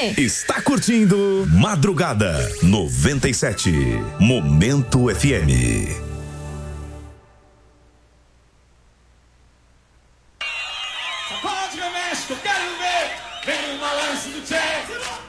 quê? Está curtindo Madrugada 97, Momento FM. Sacode, meu México, eu quero ver. Vem no balanço do Tchê.